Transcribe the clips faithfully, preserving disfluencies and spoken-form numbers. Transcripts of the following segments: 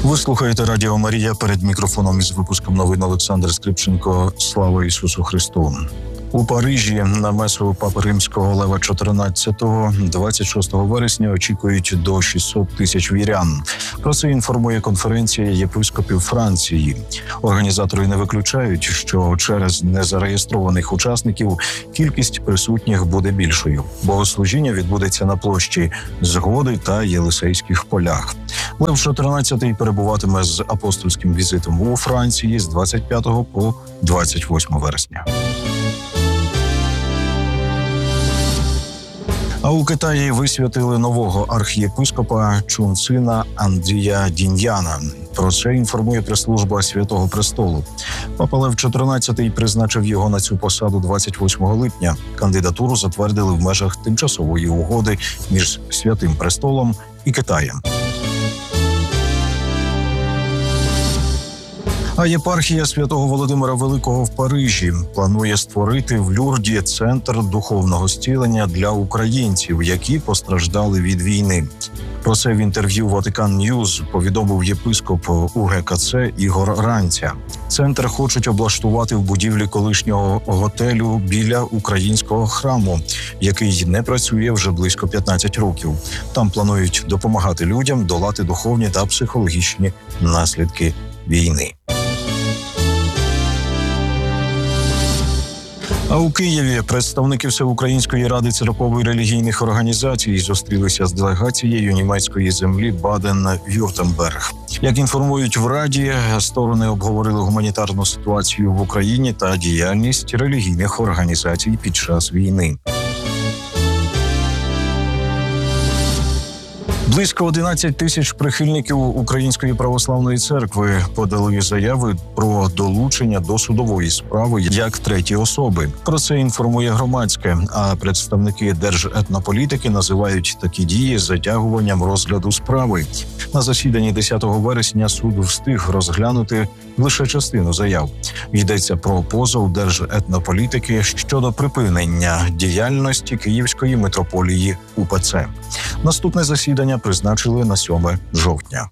Ви слухаєте Радіо Марія. Перед мікрофоном із випуском новин Олександр Скрипченко. Слава Ісусу Христу! У Парижі на месу Папи Римського Лева чотирнадцятого двадцять шостого вересня очікують до шістсот тисяч вірян. Про це інформує конференція єпископів Франції. Організатори не виключають, що через незареєстрованих учасників кількість присутніх буде більшою. Богослужіння відбудеться на площі Згоди та Єлисейських полях. Лев чотирнадцятий перебуватиме з апостольським візитом у Франції з двадцять п'ятого по двадцять восьме вересня. А у Китаї висвятили нового архієпископа Чунцина Андрія Діньяна. Про це інформує прес-служба Святого Престолу. Папа Лев чотирнадцятий призначив його на цю посаду двадцять восьмого липня. Кандидатуру затвердили в межах тимчасової угоди між Святим Престолом і Китаєм. А єпархія Святого Володимира Великого в Парижі планує створити в Люрді центр духовного зцілення для українців, які постраждали від війни. Про це в інтерв'ю Ватикан Ньюз повідомив єпископ У Ге Ка Це Ігор Ранця. Центр хочуть облаштувати в будівлі колишнього готелю біля українського храму, який не працює вже близько п'ятнадцять років. Там планують допомагати людям долати духовні та психологічні наслідки війни. А у Києві представники Всеукраїнської ради церков і релігійних організацій зустрілися з делегацією німецької землі Баден-Вюртемберг. Як інформують в Раді, сторони обговорили гуманітарну ситуацію в Україні та діяльність релігійних організацій під час війни. Близько одинадцять тисяч прихильників Української православної церкви подали заяви про долучення до судової справи як треті особи. Про це інформує Громадське, а представники Держетнополітики називають такі дії затягуванням розгляду справи. На засіданні десятого вересня суд встиг розглянути лише частину заяв. Йдеться про позов Держетнополітики щодо припинення діяльності Київської митрополії У Пе Це. Наступне засідання призначили на сьоме жовтня.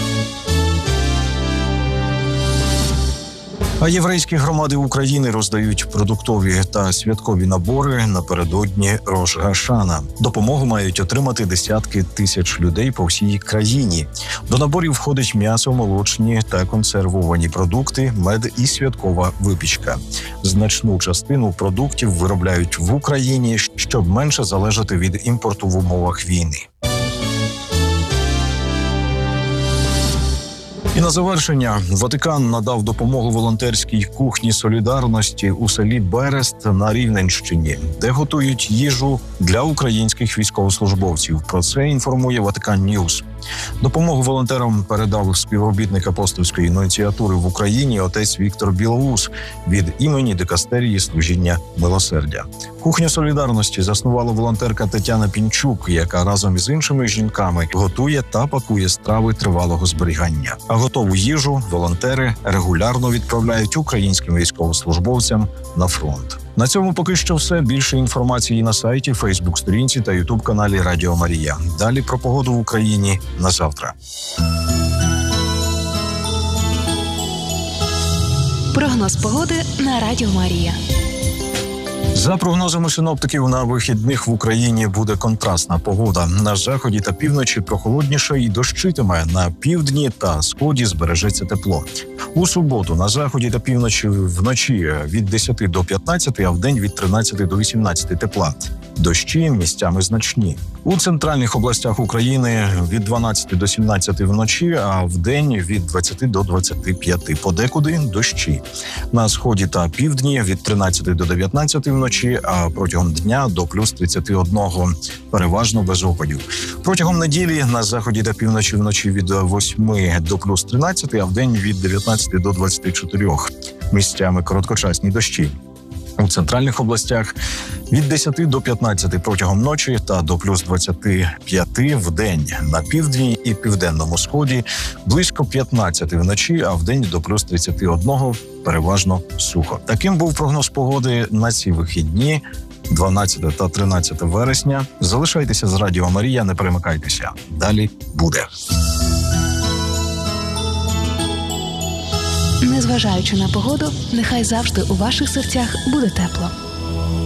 А єврейські громади України роздають продуктові та святкові набори напередодні Рош Гашана. Допомогу мають отримати десятки тисяч людей по всій країні. До наборів входить м'ясо, молочні та консервовані продукти, мед і святкова випічка. Значну частину продуктів виробляють в Україні, щоб менше залежати від імпорту в умовах війни. І на завершення Ватикан надав допомогу волонтерській кухні солідарності у селі Берест на Рівненщині, де готують їжу для українських військовослужбовців. Про це інформує Ватикан Ньюз. Допомогу волонтерам передав співробітник апостольської нунціатури в Україні отець Віктор Білоус від імені Дикастерії служіння милосердя. Кухню солідарності заснувала волонтерка Тетяна Пінчук, яка разом із іншими жінками готує та пакує страви тривалого зберігання. А готову їжу волонтери регулярно відправляють українським військовослужбовцям на фронт. На цьому поки що все. Більше інформації на сайті, Фейсбук-сторінці та Ютуб-каналі Радіо Марія. Далі про погоду в Україні на завтра. Прогноз погоди на Радіо Марія. За прогнозами синоптиків, на вихідних в Україні буде контрастна погода. На заході та півночі прохолодніше і дощитиме. На півдні та сході збережеться тепло. У суботу на заході та півночі вночі від десяти до п'ятнадцяти, а вдень від тринадцяти до вісімнадцяти тепла. Дощі місцями значні. У центральних областях України від дванадцяти до сімнадцяти вночі, а вдень від двадцяти до двадцяти п'яти. Подекуди дощі. На сході та півдні від тринадцяти до дев'ятнадцяти вночі, а протягом дня до плюс тридцяти одного. Переважно без опадів. Протягом неділі на заході та півночі вночі від восьми до плюс тринадцяти, а вдень від дев'ятнадцяти до двадцяти чотирьох. Місцями короткочасні дощі. У центральних областях від десяти до п'ятнадцяти протягом ночі та до плюс двадцяти п'яти в день. На півдні і південному сході близько п'ятнадцяти вночі, а в день до плюс тридцяти одного переважно сухо. Таким був прогноз погоди на ці вихідні, дванадцяте та тринадцяте вересня. Залишайтеся з Радіо Марія, не перемикайтеся. Далі буде. Незважаючи на погоду, нехай завжди у ваших серцях буде тепло.